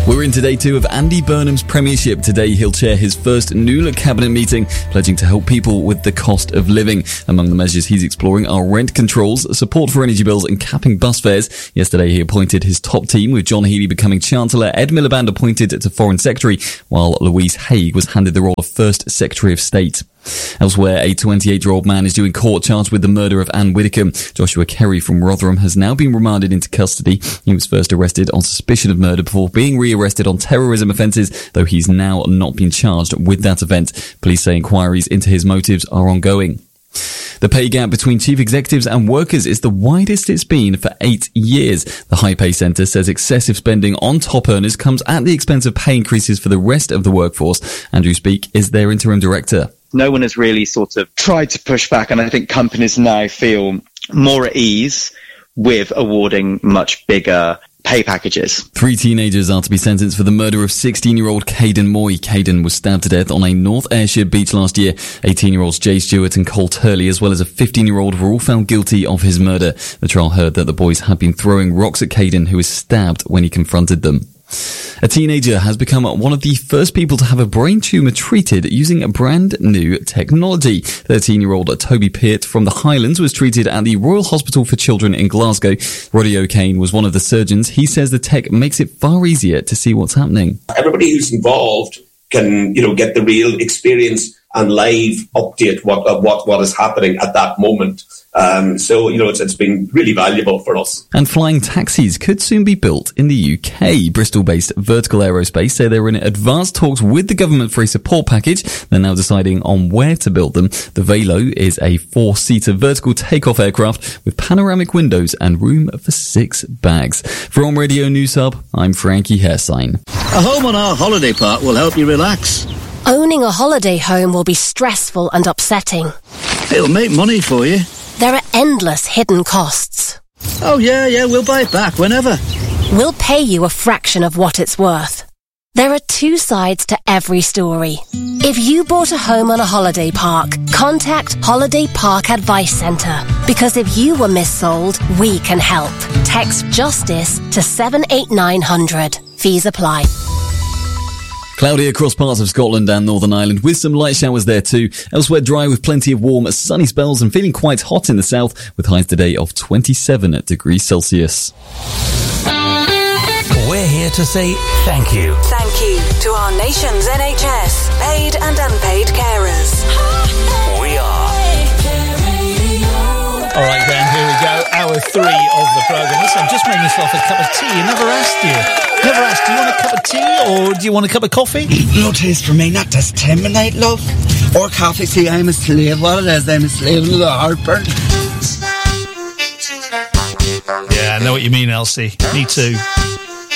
We're into day 2 of Andy Burnham's premiership. Today he'll chair his first NULA cabinet meeting, pledging to help people with the cost of living. Among the measures he's exploring are rent controls, support for energy bills and capping bus fares. Yesterday he appointed his top team, with John Healey becoming Chancellor, Ed Miliband appointed to Foreign Secretary, while Louise Haigh was handed the role of First Secretary of State. Elsewhere, a 28-year-old man is due in court charged with the murder of Anne Widdecombe. Joshua Kerry from Rotherham has now been remanded into custody. He was first arrested on suspicion of murder before being re-arrested on terrorism offences, though he's now not been charged with that offence. Police say inquiries into his motives are ongoing. The pay gap between chief executives and workers is the widest it's been for 8 years. The High Pay Centre says excessive spending on top earners comes at the expense of pay increases for the rest of the workforce. Andrew Speake is their interim director. No one has really sort of tried to push back, and I think companies now feel more at ease with awarding much bigger pay packages. 3 teenagers are to be sentenced for the murder of 16-year-old Caden Moy. Caden was stabbed to death on a North Ayrshire beach last year. 18-year-olds Jay Stewart and Cole Turley, as well as a 15-year-old, were all found guilty of his murder. The trial heard that the boys had been throwing rocks at Caden, who was stabbed when he confronted them. A teenager has become one of the first people to have a brain tumour treated using a brand new technology. 13-year-old Toby Peart from the Highlands was treated at the Royal Hospital for Children in Glasgow. Roddy O'Kane was one of the surgeons. He says the tech makes it far easier to see what's happening. Everybody who's involved can, get the real experience and live update what is happening at that moment. So it's been really valuable for us. And flying taxis could soon be built in the UK. Bristol-based Vertical Aerospace say they're in advanced talks with the government for a support package. They're now deciding on where to build them. The Velo is a 4-seater vertical takeoff aircraft with panoramic windows and room for 6 bags. For On Radio News Hub, I'm Frankie Hairsign. A home on our holiday park will help you relax. Owning a holiday home will be stressful and upsetting. It'll make money for you. There are endless hidden costs. Oh, yeah, we'll buy it back whenever. We'll pay you a fraction of what it's worth. There are 2 sides to every story. If you bought a home on a holiday park, contact Holiday Park Advice Centre. Because if you were missold, we can help. Text JUSTICE to 78900. Fees apply. Cloudy across parts of Scotland and Northern Ireland, with some light showers there too. Elsewhere dry with plenty of warm, sunny spells and feeling quite hot in the south, with highs today of 27 degrees Celsius. We're here to say thank you. Thank you to our nation's NHS, paid and unpaid carers. We are. All right then, here we go. Hour 3 of the programme. Listen, I just made myself a cup of tea. I never asked you. Do you want a cup of tea or do you want a cup of coffee? No taste for me, not this time of night, love. Or coffee. See, I'm a slave. What it is, I'm a slave to the heartburn. Yeah, I know what you mean, Elsie. Me too.